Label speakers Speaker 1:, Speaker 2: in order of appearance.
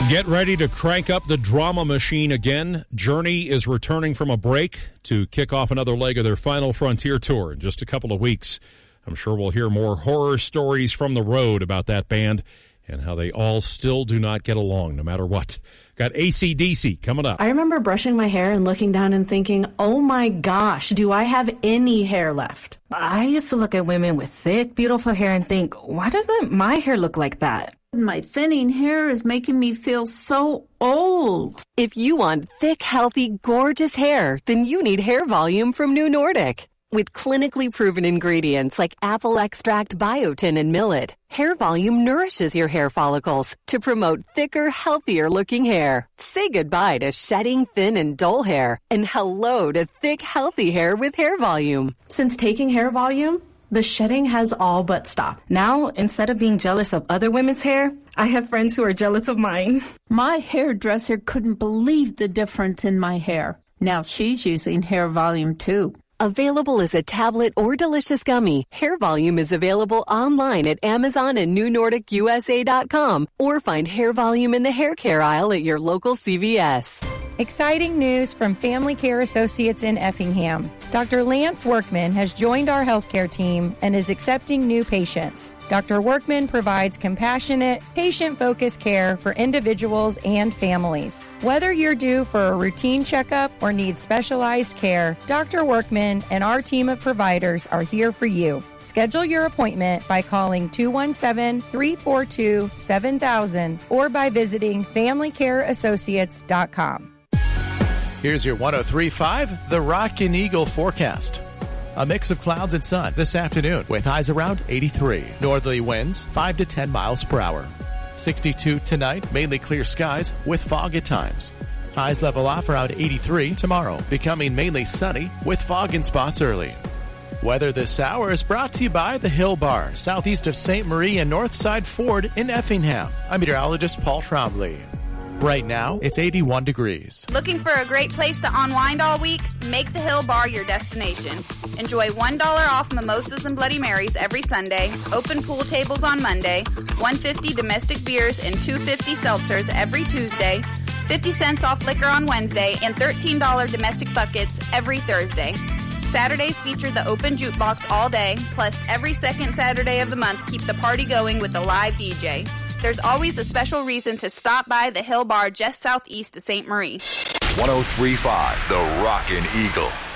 Speaker 1: Get ready to crank up the drama machine again. Journey is returning from a break to kick off another leg of their Final Frontier tour in just a couple of weeks. I'm sure we'll hear more horror stories from the road about that band and how they all still do not get along no matter what. Got AC/DC coming up.
Speaker 2: I remember brushing my hair and looking down and thinking, oh my gosh, do I have any hair left?
Speaker 3: I used to look at women with thick, beautiful hair and think, why doesn't my hair look like that?
Speaker 4: My thinning hair is making me feel so old.
Speaker 5: If you want thick, healthy, gorgeous hair, then you need Hair Volume from New Nordic. With clinically proven ingredients like apple extract, biotin, and millet, Hair Volume nourishes your hair follicles to promote thicker, healthier-looking hair. Say goodbye to shedding, thin, and dull hair, and hello to thick, healthy hair with Hair Volume.
Speaker 2: Since taking Hair Volume, the shedding has all but stopped.
Speaker 3: Now, instead of being jealous of other women's hair, I have friends who are jealous of mine.
Speaker 4: My hairdresser couldn't believe the difference in my hair. Now she's using Hair Volume too.
Speaker 5: Available as a tablet or delicious gummy, Hair Volume is available online at Amazon and NewNordicUSA.com, or find Hair Volume in the hair care aisle at your local CVS.
Speaker 6: Exciting news from Family Care Associates in Effingham. Dr. Lance Workman has joined our healthcare team and is accepting new patients. Dr. Workman provides compassionate, patient-focused care for individuals and families. Whether you're due for a routine checkup or need specialized care, Dr. Workman and our team of providers are here for you. Schedule your appointment by calling 217-342-7000 or by visiting FamilyCareAssociates.com.
Speaker 7: Here's your 103.5 The Rockin' Eagle forecast. A mix of clouds and sun this afternoon with highs around 83. Northerly winds 5 to 10 miles per hour. 62 tonight, mainly clear skies with fog at times. Highs level off around 83 tomorrow, becoming mainly sunny with fog in spots early. Weather this hour is brought to you by the Hill Bar, southeast of St. Marie and Northside Ford in Effingham. I'm meteorologist Paul Trombley. Right now, it's 81 degrees.
Speaker 8: Looking for a great place to unwind all week? Make the Hill Bar your destination. Enjoy $1 off mimosas and Bloody Marys every Sunday, open pool tables on Monday, $1.50 domestic beers and $2.50 seltzers every Tuesday, 50 cents off liquor on Wednesday, and $13 domestic buckets every Thursday. Saturdays feature the open jukebox all day, plus every second Saturday of the month keep the party going with a live DJ. There's always a special reason to stop by the Hill Bar just southeast of St. Marie.
Speaker 9: 103.5 The Rockin' Eagle.